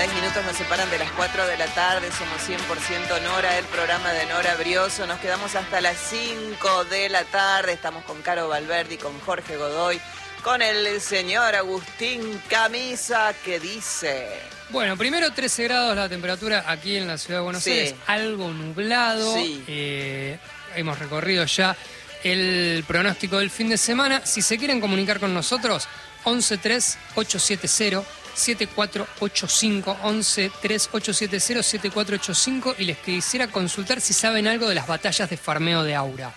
10 minutos nos separan de las 4 de la tarde. Somos 100% Nora, el programa de Nora Brioso. Nos quedamos hasta las 5 de la tarde. Estamos con Caro Valverdi, con Jorge Godoy, con el señor Agustín Camisa, que dice... Bueno, primero 13 grados la temperatura aquí en la ciudad de Buenos Aires, algo nublado. Sí. Hemos recorrido ya el pronóstico del fin de semana. Si se quieren comunicar con nosotros, 113870-7485, 113870-7485, y les quisiera consultar si saben algo de las batallas de farmeo de aura.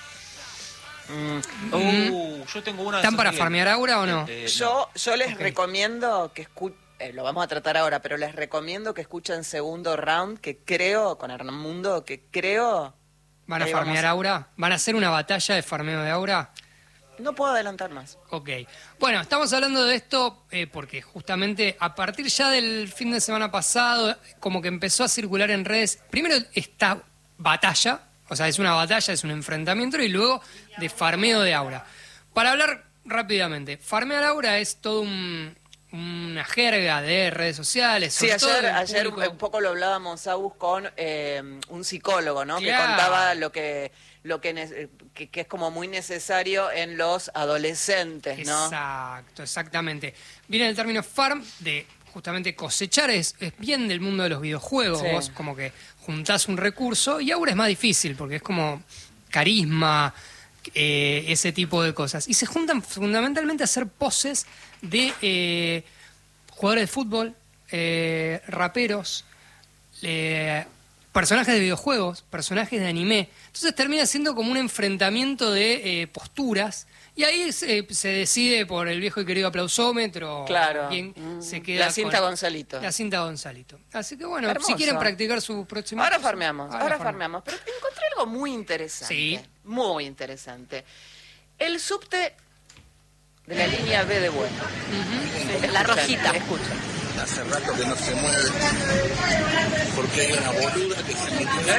Yo tengo una. ¿Están para farmear aura o no? Yo les recomiendo que escuchen, lo vamos a tratar ahora, pero les recomiendo que escuchen segundo round, que creo, con Armundo, que creo... ¿Van a farmear aura? ¿Van a hacer una batalla de farmeo de aura? No puedo adelantar más. Ok. Bueno, estamos hablando de esto porque justamente a partir ya del fin de semana pasado, como que empezó a circular en redes, primero esta batalla, o sea, es una batalla, es un enfrentamiento, y luego de farmeo de aura. Para hablar rápidamente, farmear aura es todo una jerga de redes sociales. Sí, ayer un poco lo hablábamos, Agus, con un psicólogo, ¿no? Claro. Que contaba lo que es como muy necesario en los adolescentes, ¿no? Exacto, exactamente. Viene el término farm de justamente cosechar, es bien del mundo de los videojuegos. Sí. Vos como que juntás un recurso, y aura es más difícil porque es como carisma, ese tipo de cosas. Y se juntan fundamentalmente a hacer poses de jugadores de fútbol, raperos, personajes de videojuegos, personajes de anime. Entonces termina siendo como un enfrentamiento de posturas, y ahí se decide por el viejo y querido aplausómetro. Claro. Quién se queda La cinta con Gonzalito. la cinta Gonzalito. Así que bueno, Hermoso. si quieren practicar sus próximos... Ahora farmeamos. Pero encontré algo muy interesante. Sí. Muy interesante. El subte de la línea B de Bueno. La rojita. Escucha. Hace rato que no se mueve porque hay una boluda que se metió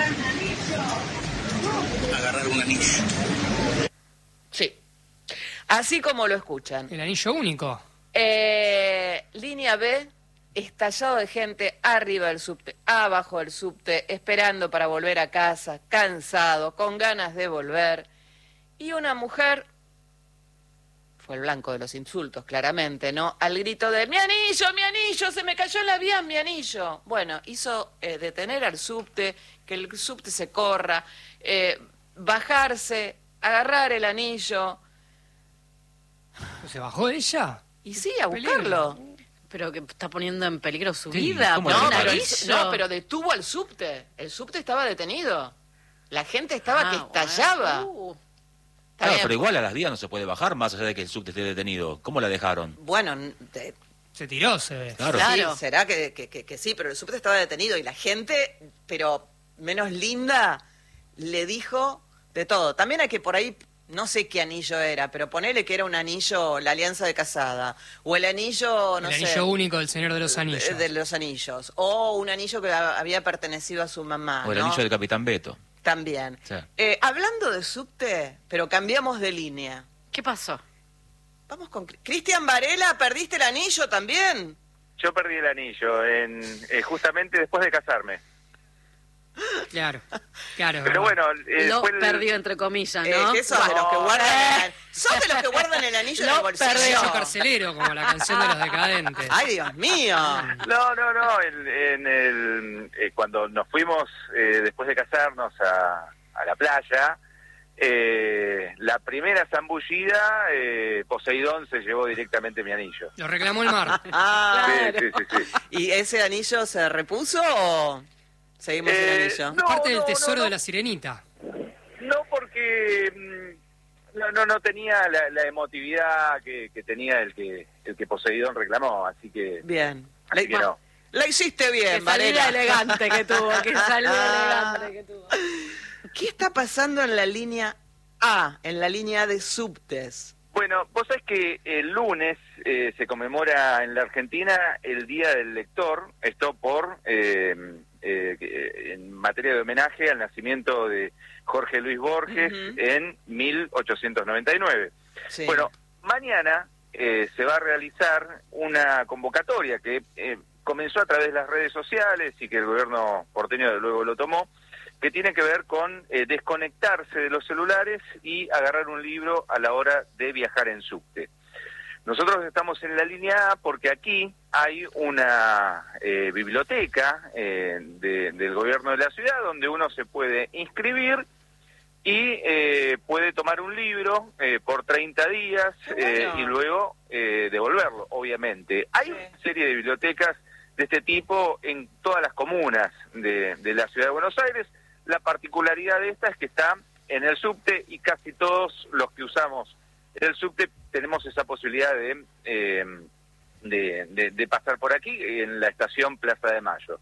a agarrar un anillo. Sí. Así como lo escuchan. El anillo único. Línea B, estallado de gente arriba del subte, abajo del subte, esperando para volver a casa, cansado, con ganas de volver. Y una mujer, fue el blanco de los insultos, claramente, ¿no? Al grito de mi anillo, se me cayó en la vía, mi anillo. Bueno, hizo detener al subte, que el subte se corra, bajarse, agarrar el anillo. ¿Se bajó ella? Y sí, a buscarlo. Pero que está poniendo en peligro su Sí, vida. ¿cómo por le un parece? anillo. No, pero detuvo al subte. El subte estaba detenido. La gente estaba que Bueno. estallaba. Está Claro, bien. pero igual a las vías no se puede bajar más allá de que el subte esté detenido. ¿Cómo la dejaron? Bueno, Se tiró, se ve. Claro. Claro. sí, será que sí, pero el subte estaba detenido y la gente, pero menos linda, le dijo de todo. También hay que por ahí, no sé qué anillo era, pero ponele que era un anillo, la alianza de casada, o el anillo, no El sé... anillo único del Señor de los Anillos. De los anillos, o un anillo que había pertenecido a su mamá, O el ¿no? anillo del Capitán Beto. También. Sí. Hablando de subte, pero cambiamos de línea. ¿Qué pasó? Vamos con... Cristian Varela, ¿perdiste el anillo también? Yo perdí el anillo justamente después de casarme. Claro, claro. Pero bueno, Lo fue el- perdió, entre comillas, ¿no? ¿Qué sos de los que guardan el... ¿Sos de los que guardan el anillo en el Lo bolsillo? perdió. Anillo carcelero, como la canción de los decadentes. ¡Ay, Dios mío! No, cuando nos fuimos después de casarnos a la playa, la primera zambullida, Poseidón se llevó directamente mi anillo. Lo reclamó el mar. Ah, Sí. ¿y ese anillo se repuso o seguimos sin anillo? no. Parte del tesoro no. de la sirenita. No, porque no tenía la emotividad que tenía el que Poseidón reclamó, así que Bien. así que no. La hiciste bien, Qué salida Varela. elegante que tuvo, qué salida elegante que tuvo. ¿Qué está pasando en la línea A, en la línea de subtes? Bueno, vos sabés que el lunes se conmemora en la Argentina el Día del Lector, esto por en materia de homenaje al nacimiento de Jorge Luis Borges Ujú. en 1899. Sí. Bueno, mañana se va a realizar una convocatoria que comenzó a través de las redes sociales y que el gobierno porteño de luego lo tomó, que tiene que ver con desconectarse de los celulares y agarrar un libro a la hora de viajar en subte. Nosotros estamos en la línea A porque aquí hay una biblioteca del gobierno de la ciudad donde uno se puede inscribir y puede tomar un libro por 30 días y luego devolverlo, obviamente. Hay una serie de bibliotecas de este tipo en todas las comunas de la ciudad de Buenos Aires. La particularidad de esta es que está en el subte y casi todos los que usamos el subte tenemos esa posibilidad de pasar por aquí en la estación Plaza de Mayo.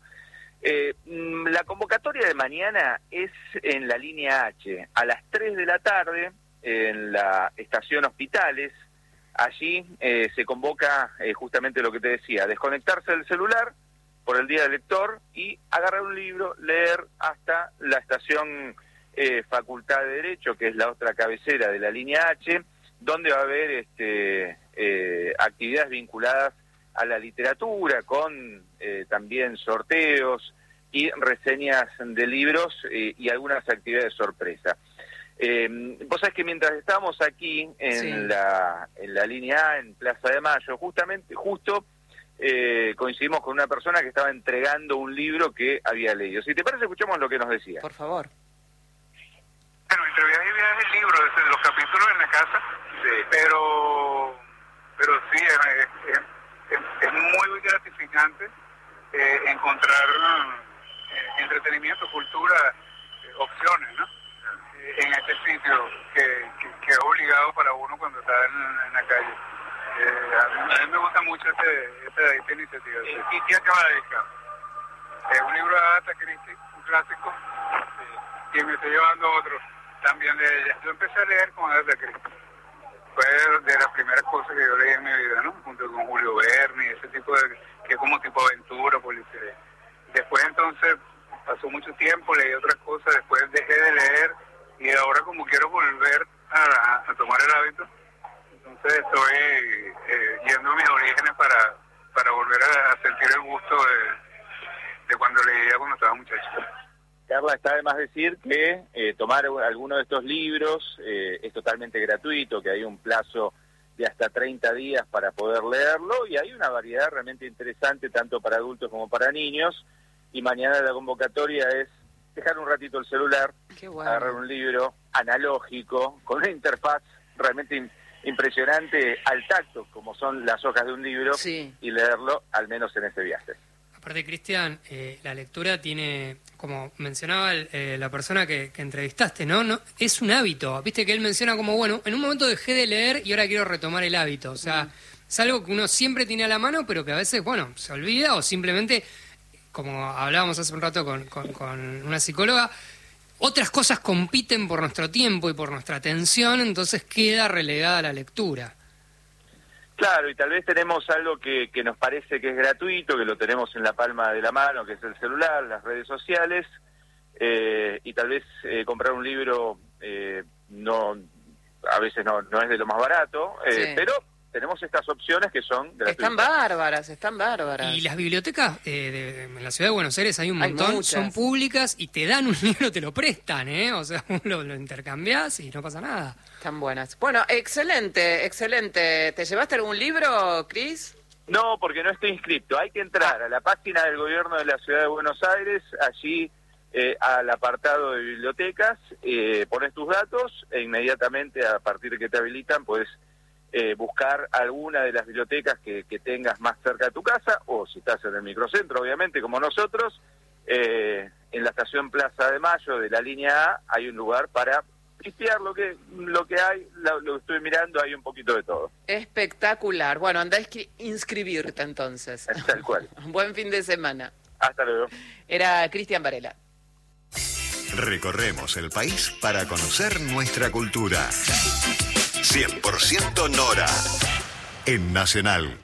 La convocatoria de mañana es en la línea H, a las 3 de la tarde, en la estación Hospitales. Allí se convoca justamente lo que te decía, desconectarse del celular por el día del lector y agarrar un libro, leer hasta la estación Facultad de Derecho, que es la otra cabecera de la línea H, donde va a haber actividades vinculadas a la literatura, con también sorteos y reseñas de libros y algunas actividades sorpresa. Vos sabés que mientras estábamos aquí en la línea A, en Plaza de Mayo, justo coincidimos con una persona que estaba entregando un libro que había leído. Si te parece, escuchamos lo que nos decía. Por favor. Bueno, entre viaje y viaje el libro, desde los capítulos en la casa, pero sí, es muy gratificante encontrar entretenimiento, a opciones, ¿no? En este sitio que es obligado para uno cuando está en la calle. A mí me gusta mucho esta iniciativa. ¿Y qué acaba de dedicar? Es un libro de Agatha Christie, un clásico, y me estoy llevando otro también de ella. Yo empecé a leer con Agatha Christie. Fue de las primeras cosas que yo leí en mi vida, ¿no? Junto con Julio Verne, ese tipo de, que es como tipo aventura, policía. Después entonces pasó mucho tiempo, leí otras cosas, después dejé de leer y ahora como quiero volver a tomar el hábito, entonces estoy yendo a mis orígenes para volver a sentir el gusto de cuando leía cuando estaba muchacho. Carla, está de más decir que tomar alguno de estos libros es totalmente gratuito, que hay un plazo de hasta 30 días para poder leerlo y hay una variedad realmente interesante tanto para adultos como para niños. Y mañana la convocatoria es dejar un ratito el celular, agarrar un libro analógico con una interfaz realmente impresionante al tacto, como son las hojas de un libro, y leerlo al menos en este viaje. Aparte, Cristian, la lectura tiene, como mencionaba la persona que entrevistaste, ¿no? Es un hábito. Viste que él menciona como, bueno, en un momento dejé de leer y ahora quiero retomar el hábito. O sea, es algo que uno siempre tiene a la mano, pero que a veces, bueno, se olvida o simplemente, como hablábamos hace un rato con una psicóloga, otras cosas compiten por nuestro tiempo y por nuestra atención, entonces queda relegada la lectura. Claro, y tal vez tenemos algo que nos parece que es gratuito, que lo tenemos en la palma de la mano, que es el celular, las redes sociales, y tal vez comprar un libro a veces no es de lo más barato, pero tenemos estas opciones que son gratuitas. Están bárbaras. Y las bibliotecas en la ciudad de Buenos Aires hay un montón, son públicas y te dan un libro, te lo prestan, o sea, lo intercambiás y no pasa nada. Están buenas. Bueno, excelente. ¿Te llevaste algún libro, Cris? No, porque no estoy inscrito. Hay que entrar a la página del gobierno de la ciudad de Buenos Aires, allí al apartado de bibliotecas, pones tus datos e inmediatamente a partir de que te habilitan puedes buscar alguna de las bibliotecas que tengas más cerca de tu casa, o si estás en el microcentro, obviamente, como nosotros, en la estación Plaza de Mayo de la línea A hay un lugar para pistear lo que hay, lo estoy mirando, hay un poquito de todo. Espectacular. Bueno, anda a inscribirte entonces. Tal cual. Buen fin de semana. Hasta luego. Era Cristian Varela. Recorremos el país para conocer nuestra cultura. 100% Nora en Nacional.